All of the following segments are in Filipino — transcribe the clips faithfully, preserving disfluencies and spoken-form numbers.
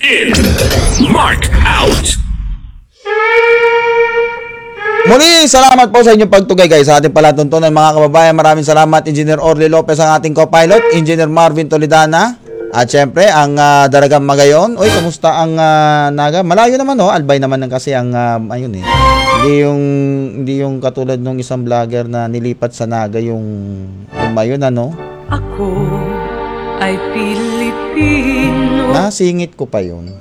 in, mark out. Muli, salamat po sa inyong pagtugay guys sa ating palatuntunan mga kababayan. Maraming salamat Engineer Orly Lopez ang ating co-pilot, Engineer Marvin Toledana, at syempre ang uh, Daragang Magayon. Uy, kamusta ang uh, Naga? Malayo naman oh, Albay naman kasi ang uh, ayun eh. Hindi yung hindi yung katulad nung isang vlogger na nilipat sa Naga yung yung mayon ano. Ako ay Pilipino. Nasingit ko pa yun.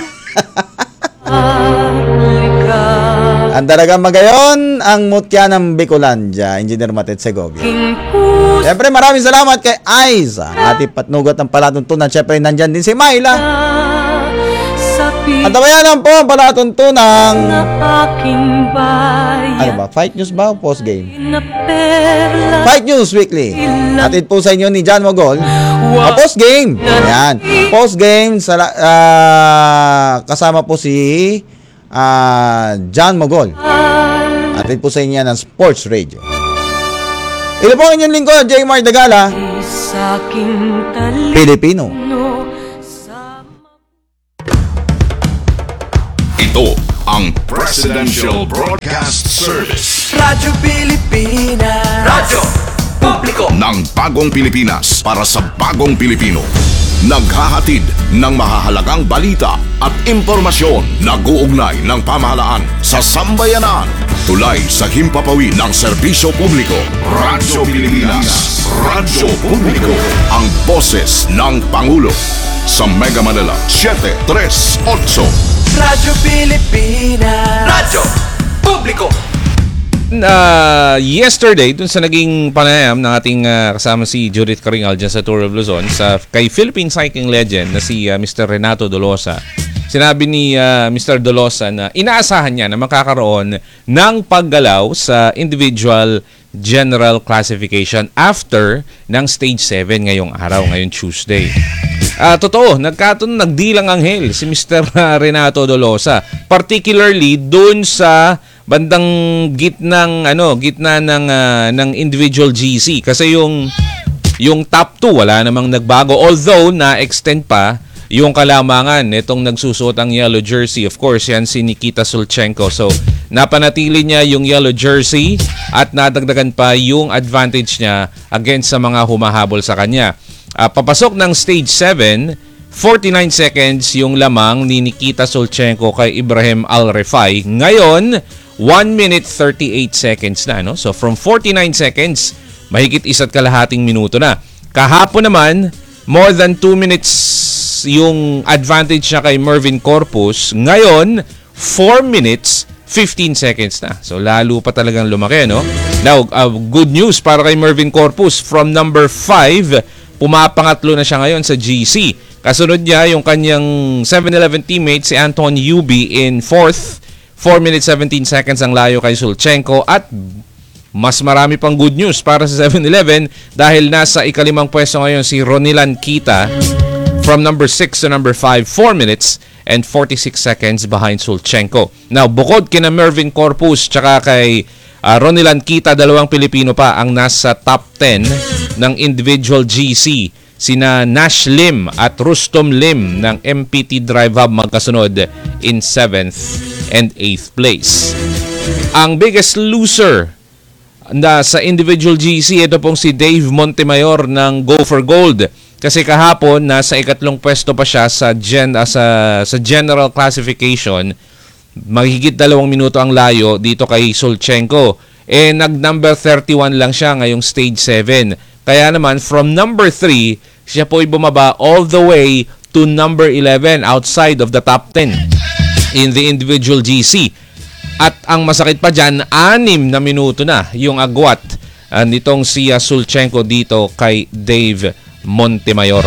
Ang Daragang Magayon, ang mutya ng Bicolandia, Engineer Matet Segovia. Siyempre maraming salamat kay Aiza, ating patnugot ng palatuntunan. Siyempre nandyan din si Myla. At tabayanan po ang palatuntunan. Ano ba? Fight News ba o post game? Fight News Weekly. Atid po sa inyo ni John Mogol. O post game. Yan. Post game sa, uh, kasama po si uh, John Mogol. Atid po sa inyo ng Sports Radio. Ilo po ang inyong lingkod, J. Mark Dagala, Pilipino. Ito ang Presidential Broadcast Service. Radyo Pilipinas. Radyo Publiko ng bagong Pilipinas para sa bagong Pilipino. Naghahatid ng mahahalagang balita at impormasyon na guugnay ng pamahalaan sa sambayanan. Tulay sa himpapawid ng serbisyo publiko. Radyo Pilipinas. Radyo Publiko. Ang boses ng Pangulo. Sa Mega Manila, seven three eight. Radyo Pilipinas. Radyo Publiko. Uh, yesterday, dun sa naging panayam ng ating uh, kasama si Judith Caringal dyan sa Tour of Luzon, sa, kay Philippine cycling legend na si uh, Mister Renato Dolosa, sinabi ni uh, Mister Dolosa na inaasahan niya na makakaroon ng paggalaw sa individual general classification after ng stage seven ngayong araw, ngayong Tuesday. Uh, totoo, nagkataon nagdilang anghel si Mister Renato Dolosa, particularly dun sa bandang gitnang ano, gitna ng uh, ng individual G C kasi yung yung top two wala namang nagbago, although na-extend pa yung kalamangan nitong nagsusuot ang yellow jersey. Of course, yan si Nikita Sulchenko. So, napanatili niya yung yellow jersey at nadagdagan pa yung advantage niya against sa mga humahabol sa kanya. Uh, papasok ng stage seven, forty-nine seconds yung lamang ni Nikita Sulchenko kay Ibrahim Al-Refai. Ngayon, one minute thirty-eight seconds na, no? So from forty-nine seconds, mahigit isa't kalahating minuto na. Kahapon naman, more than two minutes yung advantage niya kay Mervin Corpus. Ngayon, four minutes fifteen seconds na. So lalo pa talagang lumaki, no? Now, uh, good news para kay Mervin Corpus. From number five, pumapangatlo na siya ngayon sa G C. Kasunod niya yung kanyang seven eleven teammate si Anton Yubi in fourth. four minutes seventeen seconds ang layo kay Sulchenko, at mas marami pang good news para sa seven eleven dahil nasa ikalimang pwesto ngayon si Ronilan Kita from number six to number five, four minutes and forty-six seconds behind Sulchenko. Now, bukod kina Mervin Corpus tsaka kay uh, Ronilan Kita, dalawang Pilipino pa ang nasa top ten ng individual G C. Sina Nash Lim at Rustom Lim ng M P T Drive Hub magkasunod in seventh and eighth place. Ang biggest loser na sa individual G C, ito pong si Dave Montemayor ng Go for Gold. Kasi kahapon, nasa ikatlong pwesto pa siya sa, gen, uh, sa, sa general classification. Mahigit dalawang minuto ang layo dito kay Sulchenko. Eh, nag-number thirty-one lang siya ngayong stage seven. Kaya naman, from number three, siya po'y bumaba all the way to number eleven outside of the top ten in the individual G C. At ang masakit pa dyan, anim na minuto na yung agwat uh, nitong si uh, Sulchenko dito kay Dave Montemayor.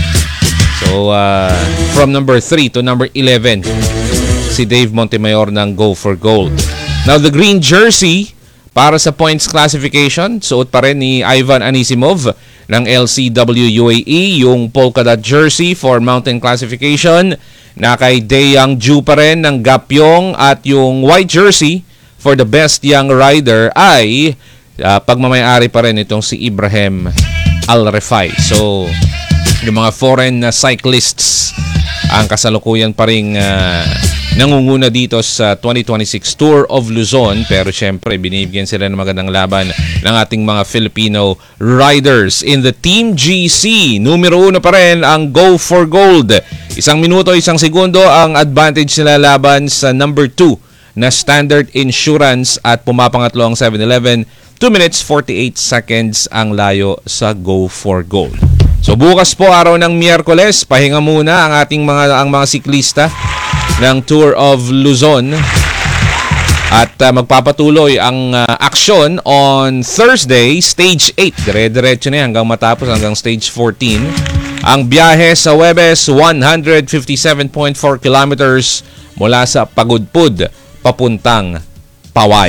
So, uh, from number three to number eleven, si Dave Montemayor ng Go for Gold. Now, the green jersey para sa points classification, suot pa rin ni Ivan Anisimov ng L C W U A E, yung polka dot jersey for mountain classification na kay Daeyang Ju pa rin ng Gapyong, at yung white jersey for the best young rider ay uh, pagmamayari pa rin itong si Ibrahim Al-Refai. So, yung mga foreign uh, cyclists ang kasalukuyan pa rin uh, nangunguna dito sa twenty twenty-six Tour of Luzon. Pero syempre, binibigyan sila ng magandang laban ng ating mga Filipino riders. In the Team G C, numero uno pa rin ang Go for Gold. Isang minuto, isang segundo ang advantage nila laban sa number two na Standard Insurance at pumapangatlo ang seven eleven. two minutes forty-eight seconds ang layo sa Go for Gold. So bukas po, araw ng Miyerkules, pahinga muna ang ating mga ang mga siklista ng Tour of Luzon. At uh, magpapatuloy ang uh, aksyon on Thursday, Stage eight. Dire-diretso na yan hanggang matapos, hanggang Stage fourteen. Ang biyahe sa Huwebes, one fifty-seven point four kilometers mula sa Pagudpud papuntang Paway.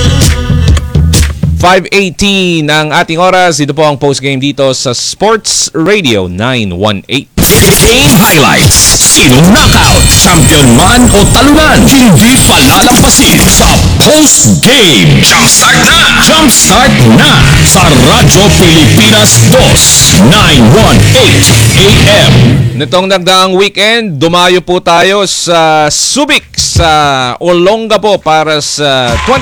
five eighteen ang ating oras. Ito po ang postgame dito sa Sports Radio nine eighteen. Game highlights. Sinong knockout, champion man o talunan, hindi palalampasin sa post-game. Jumpstart na! Jumpstart na! Sa Radyo Pilipinas two, nine eighteen A M. Nitong nagdaang weekend, dumayo po tayo sa Subic sa Olongapo para sa